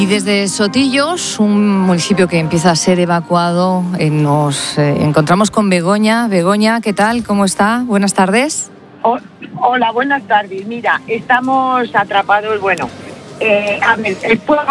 Y desde Sotillos, un municipio que empieza a ser evacuado, nos encontramos con Begoña. Begoña, ¿qué tal? ¿Cómo está? Buenas tardes. Hola, buenas tardes. Mira, estamos atrapados, a ver, el fuego...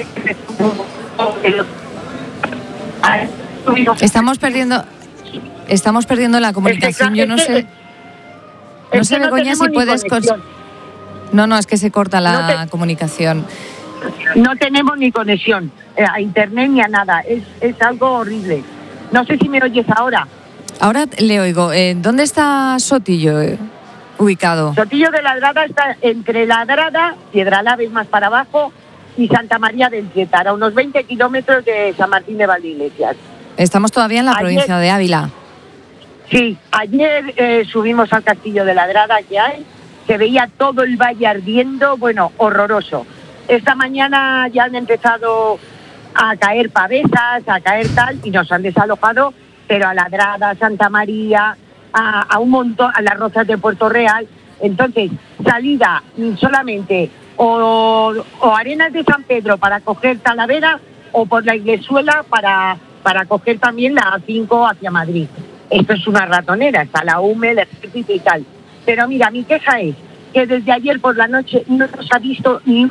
Estamos perdiendo la comunicación. Yo no sé... No sé, Begoña, si puedes... No, es que se corta la comunicación. No tenemos ni conexión a internet ni a nada. Es algo horrible. No sé si me oyes ahora. Ahora le oigo. ¿Dónde está Sotillo ubicado? Sotillo de Ladrada está entre Ladrada, Piedralabes más para abajo, y Santa María del Tietar, a unos 20 kilómetros de San Martín de Valdeiglesias. Estamos todavía en la provincia de Ávila. Sí, ayer subimos al castillo de Ladrada que hay, se veía todo el valle ardiendo, horroroso. Esta mañana ya han empezado a caer pavesas, a caer tal, y nos han desalojado, pero a Ladrada, a Santa María, a un montón, a las Rozas de Puerto Real. Entonces, salida solamente o Arenas de San Pedro para coger Talavera, o por la Iglesuela para coger también la A5 hacia Madrid. Esto es una ratonera, está la UME, el ejército y tal. Pero mira, mi queja es que desde ayer por la noche no nos ha visto ni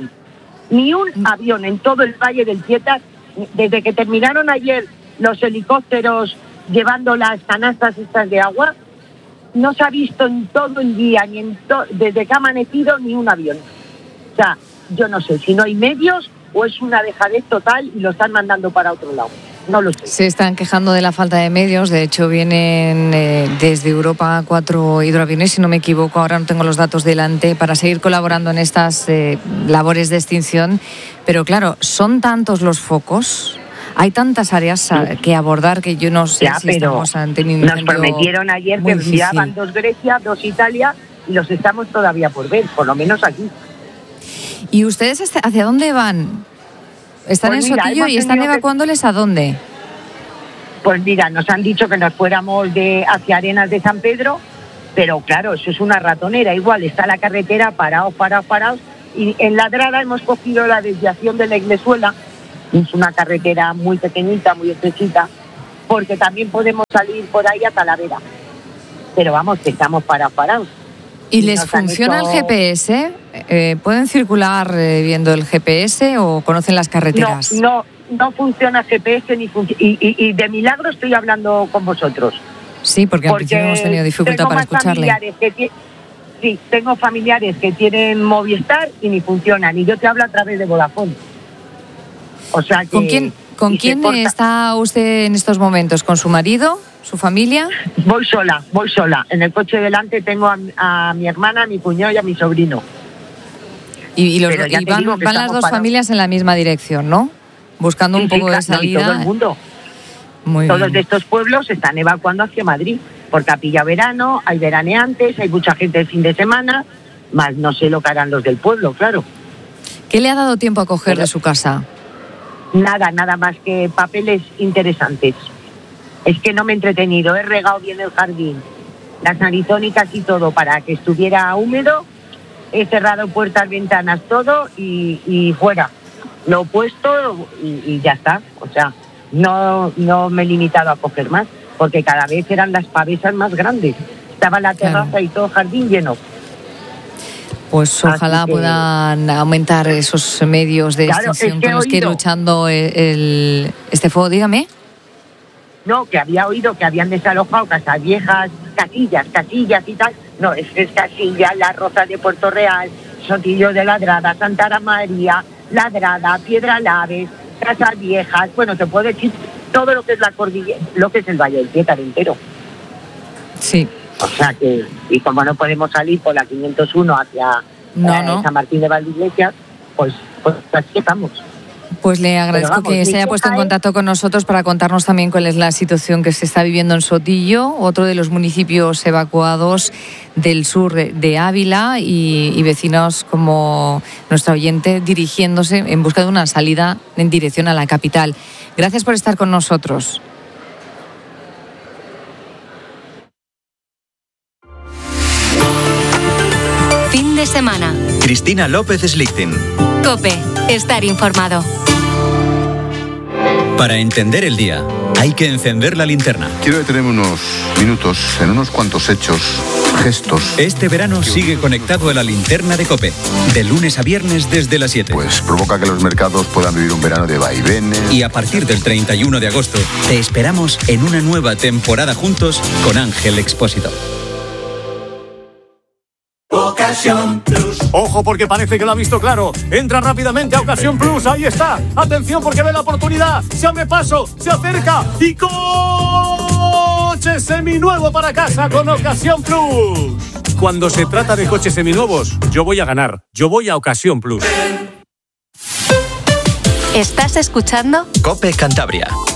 un avión en todo el Valle del Tietar. Desde que terminaron ayer los helicópteros llevando las canastas estas de agua, no se ha visto en todo el día, desde que ha amanecido, ni un avión. O sea, yo no sé si no hay medios o es una dejadez total y lo están mandando para otro lado. No lo sé. Se están quejando de la falta de medios. De hecho, vienen desde Europa 4 hidroaviones, si no me equivoco, ahora no tengo los datos delante, para seguir colaborando en estas labores de extinción. Pero claro, son tantos los focos, hay tantas áreas que abordar que yo no sé si estamos ante un incendio. Nos prometieron ayer que enviaban 2 Grecia, 2 Italia, y los estamos todavía por ver, por lo menos aquí. ¿Y ustedes hacia dónde van? ¿Están en Sotillo y están evacuándoles a dónde? Pues mira, nos han dicho que nos fuéramos hacia Arenas de San Pedro, pero claro, eso es una ratonera. Igual está la carretera parados. Y en Ladrada hemos cogido la desviación de la Iglesuela. Es una carretera muy pequeñita, muy estrechita, porque también podemos salir por ahí a Talavera. Pero vamos, que estamos parados. ¿Y les funciona el GPS? ¿Pueden circular viendo el GPS o conocen las carreteras? No funciona GPS y de milagro estoy hablando con vosotros. Sí, porque al principio hemos tenido dificultad para escucharle. Tengo familiares que tienen Movistar y ni funcionan, y yo te hablo a través de Vodafone. O sea que... ¿Con quién está usted en estos momentos? ¿Con su marido? ¿Su familia? Voy sola. En el coche delante tengo a mi hermana, a mi cuñado y a mi sobrino. Y van las dos familias en la misma dirección, ¿no? Buscando un poco de salida. Todo el mundo. Muy Todos bien. de estos pueblos se están evacuando hacia Madrid, porque ha pillado verano, hay veraneantes, hay mucha gente de fin de semana, más no sé lo que harán los del pueblo, claro. ¿Qué le ha dado tiempo a coger de su casa? Nada más que papeles interesantes. Es que no me he entretenido, he regado bien el jardín, las aritónicas y todo para que estuviera húmedo, he cerrado puertas, ventanas, todo y fuera. Lo he puesto y ya está. O sea, no me he limitado a coger más, porque cada vez eran las pavesas más grandes. Estaba la terraza y todo el jardín lleno. Pues ojalá puedan aumentar esos medios de extinción con los que ir luchando este fuego. Dígame. No, que había oído que habían desalojado casas viejas, casillas y tal. No, es Casillas, las Rozas de Puerto Real, Sotillo de Ladrada, Santa María, Ladrada, Piedralabes, casas viejas. Bueno, te puedo decir todo lo que es la cordillera, lo que es el Valle del Tietar entero. Sí. O sea que, y como no podemos salir por la 501 hacia San Martín de Valdeiglesias, pues así estamos. Pues le agradezco que se haya puesto en contacto con nosotros para contarnos también cuál es la situación que se está viviendo en Sotillo, otro de los municipios evacuados del sur de Ávila, y vecinos como nuestro oyente dirigiéndose en busca de una salida en dirección a la capital. Gracias por estar con nosotros. Fin de semana. Cristina López Slichting. COPE. Estar informado. Para entender el día, hay que encender la linterna. Quiero detenerme unos minutos en unos cuantos hechos, gestos. Este verano sigue conectado a la linterna de COPE, de lunes a viernes desde las 7. Pues provoca que los mercados puedan vivir un verano de vaivenes. Y a partir del 31 de agosto, te esperamos en una nueva temporada juntos con Ángel Expósito. Ocasión Plus. Ojo, porque parece que lo ha visto claro. Entra rápidamente a Ocasión Plus. Ahí está. Atención, porque ve la oportunidad. Se abre paso, se acerca y coche seminuevo para casa con Ocasión Plus. Cuando se trata de coches seminuevos, yo voy a ganar. Yo voy a Ocasión Plus. ¿Estás escuchando? COPE Cantabria.